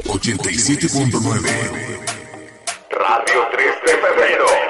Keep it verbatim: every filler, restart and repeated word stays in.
ochenta y siete punto nueve. Radio tres de febrero.